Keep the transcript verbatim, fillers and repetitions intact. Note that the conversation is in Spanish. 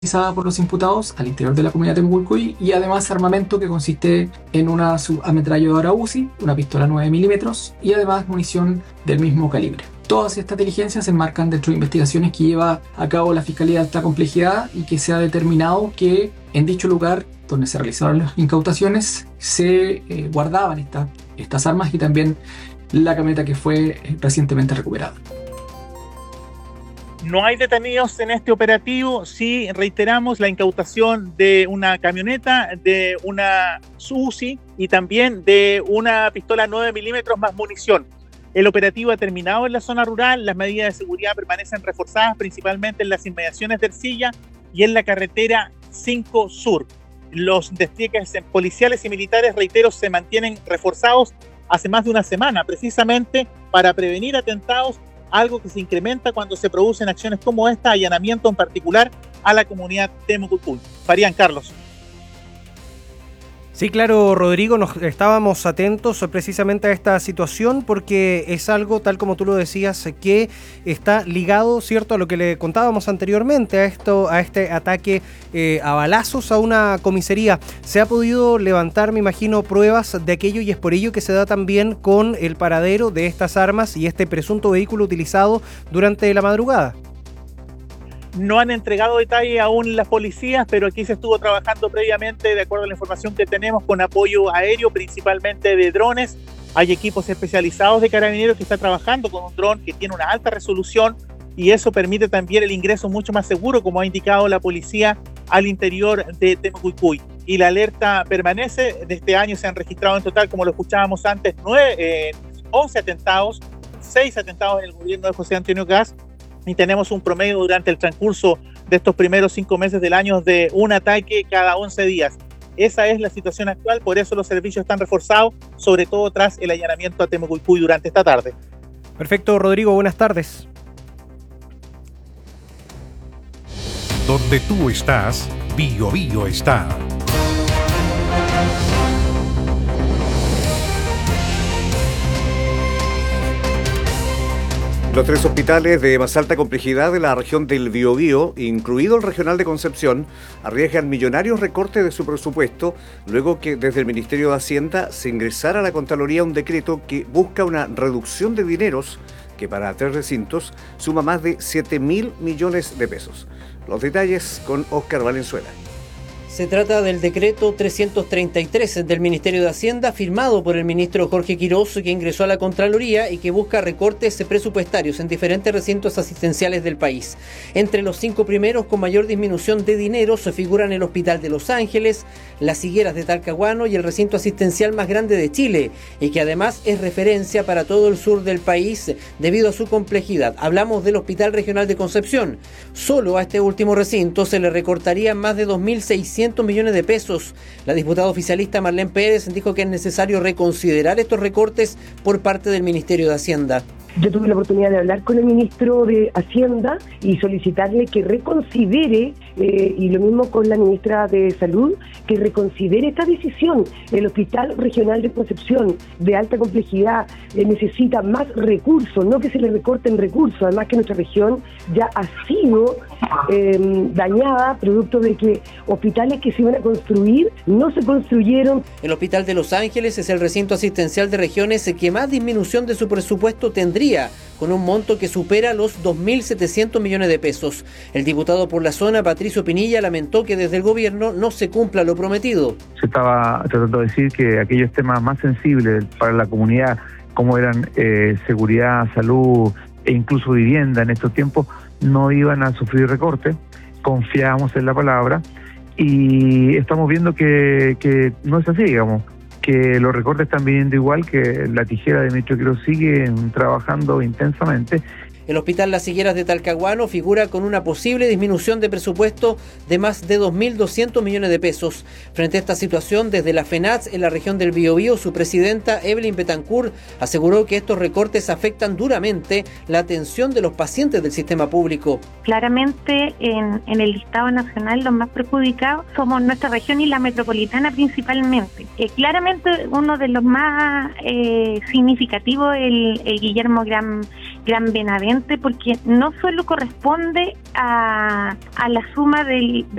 utilizada por los imputados al interior de la comunidad de Temucuicui, y además armamento que consiste en una subametralladora U Z I, una pistola nueve milímetros y además munición del mismo calibre. Todas estas diligencias se enmarcan dentro de investigaciones que lleva a cabo la Fiscalía de Alta Complejidad y que se ha determinado que en dicho lugar donde se realizaron las incautaciones se eh, guardaban esta, estas armas y también la camioneta que fue eh, recientemente recuperada. No hay detenidos en este operativo, sí reiteramos la incautación de una camioneta, de una U Z I y también de una pistola nueve milímetros más munición. El operativo ha terminado en la zona rural, las medidas de seguridad permanecen reforzadas principalmente en las inmediaciones de Ercilla y en la carretera cinco Sur. Los despliegues policiales y militares, reitero, se mantienen reforzados hace más de una semana, precisamente para prevenir atentados, algo que se incrementa cuando se producen acciones como esta, allanamiento en particular a la comunidad de Temucuicui. Farían, Carlos. Sí, claro, Rodrigo, nos estábamos atentos precisamente a esta situación porque es algo, tal como tú lo decías, que está ligado, ¿cierto?, a lo que le contábamos anteriormente, a esto, a este ataque eh, a balazos a una comisaría. Se ha podido levantar, me imagino, pruebas de aquello y es por ello que se da también con el paradero de estas armas y este presunto vehículo utilizado durante la madrugada. No han entregado detalles aún las policías, pero aquí se estuvo trabajando previamente, de acuerdo a la información que tenemos, con apoyo aéreo, principalmente de drones. Hay equipos especializados de carabineros que están trabajando con un dron que tiene una alta resolución y eso permite también el ingreso mucho más seguro, como ha indicado la policía, al interior de Temucuicui. Y la alerta permanece. De este año se han registrado en total, como lo escuchábamos antes, nueve, eh, once atentados, seis atentados en el gobierno de José Antonio Kast, y tenemos un promedio durante el transcurso de estos primeros cinco meses del año de un ataque cada once días. Esa es la situación actual, por eso los servicios están reforzados, sobre todo tras el allanamiento a Temucuicui durante esta tarde. Perfecto, Rodrigo, buenas tardes. Donde tú estás, Bio Bio está. Los tres hospitales de más alta complejidad de la región del Biobío, incluido el regional de Concepción, arriesgan millonarios recortes de su presupuesto luego que desde el Ministerio de Hacienda se ingresara a la Contraloría un decreto que busca una reducción de dineros que para tres recintos suma más de siete mil millones de pesos. Los detalles con Óscar Valenzuela. Se trata del decreto trescientos treinta y tres del Ministerio de Hacienda, firmado por el ministro Jorge Quirós, que ingresó a la Contraloría y que busca recortes presupuestarios en diferentes recintos asistenciales del país. Entre los cinco primeros con mayor disminución de dinero se figuran el Hospital de Los Ángeles, las Higueras de Talcahuano y el recinto asistencial más grande de Chile, y que además es referencia para todo el sur del país debido a su complejidad. Hablamos del Hospital Regional de Concepción. Solo a este último recinto se le recortarían más de dos mil seiscientos millones de pesos. La diputada oficialista Marlene Pérez dijo que es necesario reconsiderar estos recortes por parte del Ministerio de Hacienda. Yo tuve la oportunidad de hablar con el ministro de Hacienda y solicitarle que reconsidere, eh, y lo mismo con la ministra de Salud, que reconsidere esta decisión. El Hospital Regional de Concepción, de alta complejidad, eh, necesita más recursos, no que se le recorten recursos, además que nuestra región ya ha sido eh, dañada, producto de que hospitales que se iban a construir no se construyeron. El Hospital de Los Ángeles es el recinto asistencial de regiones que más disminución de su presupuesto tendría, con un monto que supera los dos mil setecientos millones de pesos. El diputado por la zona, Patricio Pinilla, lamentó que desde el gobierno no se cumpla lo prometido. Se estaba tratando de decir que aquellos temas más sensibles para la comunidad, como eran eh, seguridad, salud e incluso vivienda en estos tiempos, no iban a sufrir recortes. Confiábamos en la palabra y estamos viendo que, que no es así, digamos. Que los recortes están viniendo igual, que la tijera de Ministro Quirós sigue trabajando intensamente. El Hospital Las Higueras de Talcahuano figura con una posible disminución de presupuesto de más de dos mil doscientos millones de pesos. Frente a esta situación, desde la FENATS en la región del Biobío, su presidenta Evelyn Betancourt aseguró que estos recortes afectan duramente la atención de los pacientes del sistema público. Claramente en, en el listado nacional los más perjudicados somos nuestra región y la metropolitana principalmente. Eh, claramente uno de los más eh, significativos es el, el Guillermo Gran Gran Benavente, porque no solo corresponde a, a la suma del